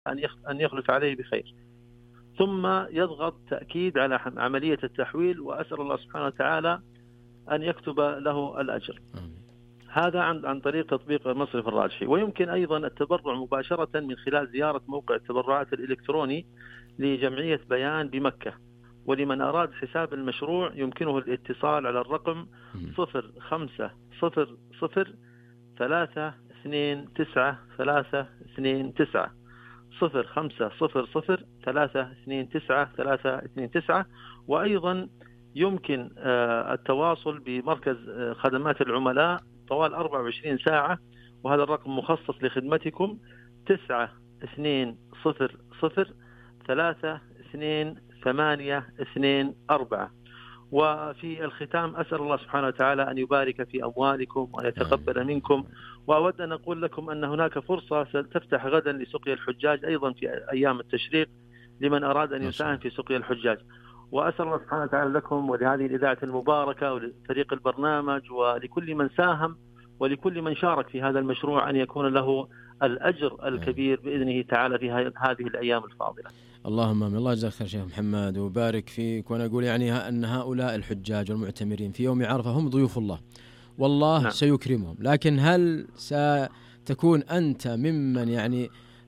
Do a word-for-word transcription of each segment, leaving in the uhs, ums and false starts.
أن يخلف عليه بخير، ثم يضغط تأكيد على عملية التحويل، وأسأل الله سبحانه وتعالى أن يكتب له الأجر. هذا عن عن طريق تطبيق مصرف الراجحي. ويمكن أيضا التبرع مباشرة من خلال زيارة موقع التبرعات الإلكتروني لجمعية بيان بمكة. ولمن أراد حساب المشروع يمكنه الاتصال على الرقم صفر خمسة صفر صفر ثلاثة اثنين تسعة ثلاثة اثنين تسعة صفر خمسة صفر صفر ثلاثة اثنين تسعة ثلاثة اثنين تسعة. وأيضا يمكن التواصل بمركز خدمات العملاء طوال أربعة وعشرين ساعة، وهذا الرقم مخصص لخدمتكم تسعة اثنين صفر صفر ثلاثة اثنين ثمانية اثنين أربعة. وفي الختام أسأل الله سبحانه وتعالى أن يبارك في أموالكم وأن يتقبل منكم. وأود أن أقول لكم أن هناك فرصة ستفتح غدا لسقيا الحجاج أيضا في أيام التشريق لمن أراد أن يساهم في سقيا الحجاج. وأسأل الله سبحانه وتعالى لكم ولهذه الإذاعة المباركة ولفريق البرنامج ولكل من ساهم ولكل من شارك في هذا المشروع أن يكون له الأجر الكبير بإذنه تعالى في هذه الأيام الفاضلة. اللهم آمين. الله يجزاك خير شيخ محمد وبارك فيك. وأنا أقول يعني أن هؤلاء الحجاج والمعتمرين في يوم عرفة هم ضيوف الله، والله نعم. سيكرمهم. لكن هل ستكون أنت ممن يعني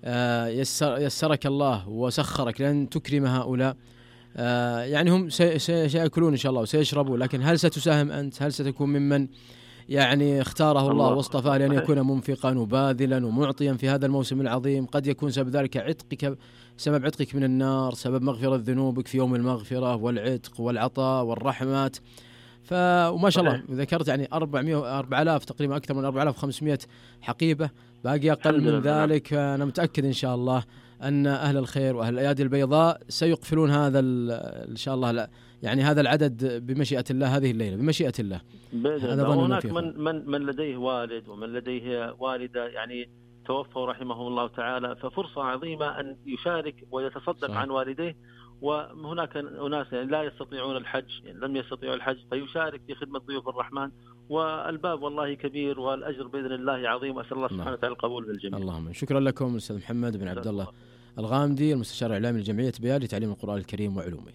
يسر يسرك الله وسخرك لأن تكرم هؤلاء؟ يعني هم سيأكلون إن شاء الله وسيشربون، لكن هل ستساهم أنت؟ هل ستكون ممن يعني اختاره الله واصطفاه لأن يكون منفقا وباذلا ومعطيا في هذا الموسم العظيم؟ قد يكون سبب ذلك عتقك، سبب عتقك من النار، سبب مغفرة ذنوبك في يوم المغفرة والعتق والعطاء والرحمات. ف وما شاء الله ذكرت يعني أربعمائة أربعة آلاف تقريبا، أكثر من أربعة آلاف وخمسمائة حقيبة، باقي أقل من ذلك. أنا متأكد إن شاء الله أن أهل الخير وأهل الأيادي البيضاء سيقفلون هذا إن شاء الله لا يعني هذا العدد بمشيئة الله هذه الليلة بمشيئة الله. هذا هناك من من من لديه والد ومن لديه والدة يعني توفوا رحمهم الله تعالى، ففرصة عظيمة أن يشارك ويتصدق صح. عن والديه. وهناك أناس لا يستطيعون الحج، يعني لم يستطيعوا الحج، فيشارك في خدمة ضيوف الرحمن، والباب والله كبير والأجر بإذن الله عظيم. أسأل الله سبحانه وتعالى القبول بالجميع. اللهم شكرا لكم أستاذ محمد بن عبد الله الغامدي، المستشار الإعلامي لجمعية بيان لتعليم القرآن الكريم وعلومه.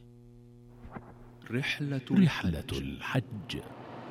رحلة رحلة الحج.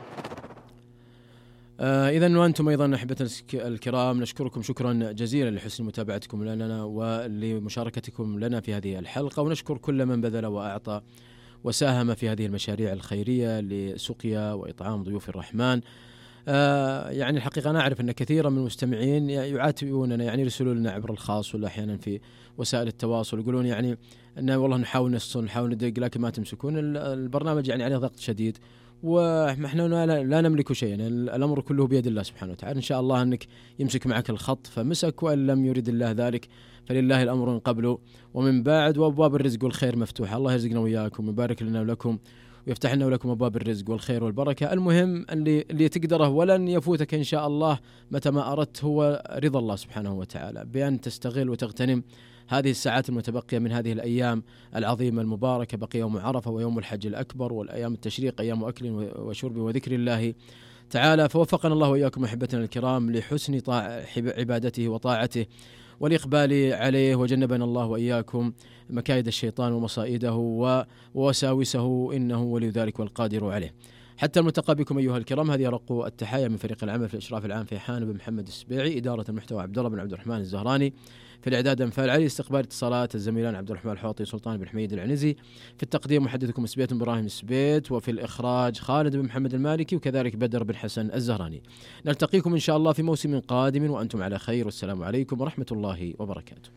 آه إذن وأنتم أيضا أحبتنا الكرام نشكركم شكرا جزيلا لحسن متابعتكم لنا ولمشاركتكم لنا في هذه الحلقة، ونشكر كل من بذل وأعطى وساهم في هذه المشاريع الخيرية لسقيا وإطعام ضيوف الرحمن. آه يعني الحقيقة أنا أعرف أن كثيرا من المستمعين يعاتبوننا، يعني يرسلوا لنا عبر الخاص ولا أحيانا في وسائل التواصل يقولون يعني أن والله نحاول نصل نحاول ندق لكن ما تمسكون البرنامج، يعني عليه ضغط شديد ونحن لا نملك شيئا، يعني الأمر كله بيد الله سبحانه وتعالى. إن شاء الله أنك يمسك معك الخط فمسك، وإن لم يرد الله ذلك فلله الأمر من قبل ومن بعد، وأبواب الرزق والخير مفتوحة. الله يرزقنا وإياكم ويبارك لنا ولكم ويفتح لنا ولكم أبواب الرزق والخير والبركة. المهم اللي اللي تقدره ولن يفوتك إن شاء الله متى ما أردت هو رضا الله سبحانه وتعالى، بأن تستغل وتغتنم هذه الساعات المتبقية من هذه الأيام العظيمة المباركة. بقي يوم عرفة ويوم الحج الأكبر والأيام التشريق أيام أكل وشرب وذكر الله تعالى. فوفقنا الله وإياكم أحبتنا الكرام لحسن عبادته وطاعته والإقبال عليه، وجنبنا الله وإياكم مكايد الشيطان ومصائده ووساوسه إنه ولي ذلك والقادر عليه. حتى الملتقى بكم أيها الكرام، هذه رق التحايا من فريق العمل في الإشراف العام في حان بن محمد السبيعي، إدارة المحتوى عبد الله بن عبد الرحمن الزهراني، في الإعداد أنفال علي، استقبال اتصالات الزميلان عبد الرحمن الحوطي سلطان بن حميد العنزي، في التقديم محدثكم سبيت إبراهيم السبيت، وفي الإخراج خالد بن محمد المالكي، وكذلك بدر بن حسن الزهراني. نلتقيكم إن شاء الله في موسم قادم وأنتم على خير، والسلام عليكم ورحمة الله وبركاته.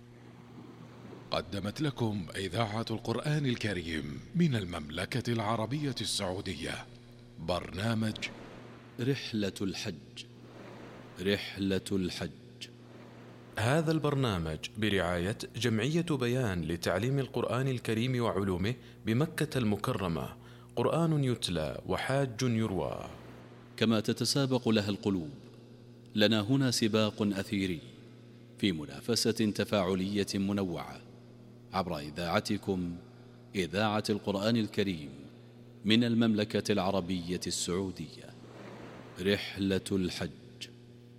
قدمت لكم إذاعة القرآن الكريم من المملكة العربية السعودية برنامج رحلة الحج. رحلة الحج. هذا البرنامج برعاية جمعية بيان لتعليم القرآن الكريم وعلومه بمكة المكرمة، قرآن يتلى وحاج يروى. كما تتسابق لها القلوب، لنا هنا سباق أثيري في منافسة تفاعلية منوعة عبر إذاعتكم إذاعة القرآن الكريم من المملكة العربية السعودية. رحلة الحج.